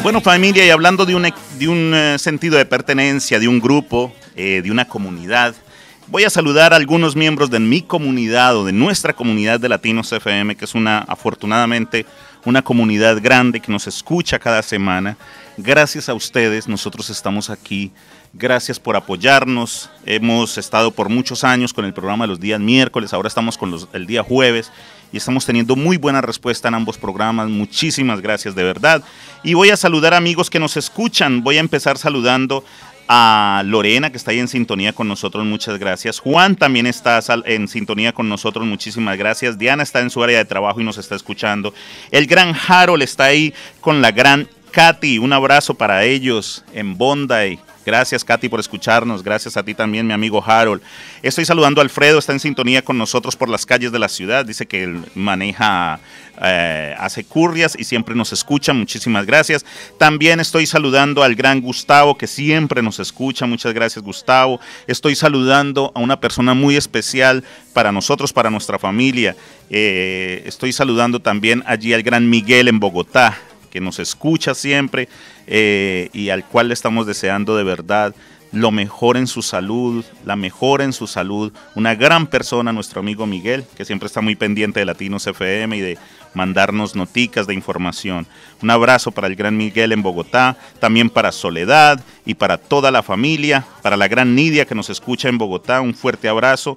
Bueno, familia, y hablando de un sentido de pertenencia, de un grupo, de una comunidad, voy a saludar a algunos miembros de mi comunidad o de nuestra comunidad de Latinos FM, que es afortunadamente, una comunidad grande que nos escucha cada semana. Gracias a ustedes, nosotros estamos aquí. Gracias por apoyarnos. Hemos estado por muchos años con el programa de los días miércoles, ahora estamos con el día jueves y estamos teniendo muy buena respuesta en ambos programas. Muchísimas gracias de verdad. Y voy a saludar a amigos que nos escuchan. Voy a empezar saludando a Lorena, que está ahí en sintonía con nosotros, muchas gracias. Juan también está en sintonía con nosotros, muchísimas gracias. Diana está en su área de trabajo y nos está escuchando. El gran Harold está ahí con la gran Katy, un abrazo para ellos en Bondi. Gracias, Katy, por escucharnos. Gracias a ti también, mi amigo Harold. Estoy saludando a Alfredo, está en sintonía con nosotros por las calles de la ciudad. Dice que él maneja, hace currias y siempre nos escucha. Muchísimas gracias. También estoy saludando al gran Gustavo, que siempre nos escucha. Muchas gracias, Gustavo. Estoy saludando a una persona muy especial para nosotros, para nuestra familia. Estoy saludando también allí al gran Miguel en Bogotá, que nos escucha siempre y al cual le estamos deseando de verdad lo mejor en su salud, la mejora en su salud. Una gran persona, nuestro amigo Miguel, que siempre está muy pendiente de Latinos FM y de mandarnos noticas de información. Un abrazo para el gran Miguel en Bogotá, también para Soledad y para toda la familia, para la gran Nidia que nos escucha en Bogotá, un fuerte abrazo.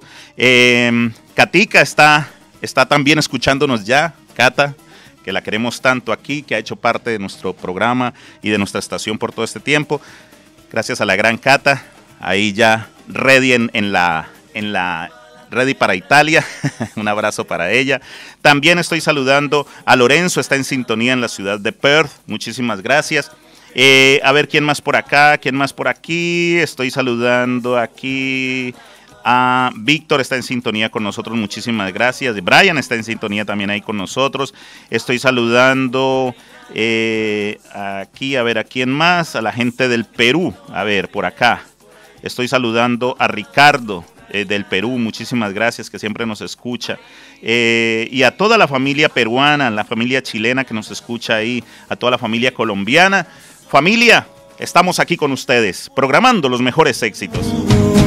Katica está también escuchándonos ya, Cata, que la queremos tanto aquí, que ha hecho parte de nuestro programa y de nuestra estación por todo este tiempo. Gracias a la gran Cata, ahí ya ready en la ready para Italia. Un abrazo para ella. También estoy saludando a Lorenzo, está en sintonía en la ciudad de Perth. Muchísimas gracias. A ver, ¿quién más por acá? ¿Quién más por aquí? Estoy saludando aquí a Víctor, está en sintonía con nosotros, muchísimas gracias. Brian está en sintonía también ahí con nosotros. Estoy saludando aquí, a ver, ¿a quién más? A la gente del Perú, a ver, por acá. Estoy saludando a Ricardo del Perú, muchísimas gracias, que siempre nos escucha. Y a toda la familia peruana, la familia chilena que nos escucha ahí, a toda la familia colombiana. Familia, estamos aquí con ustedes, programando los mejores éxitos.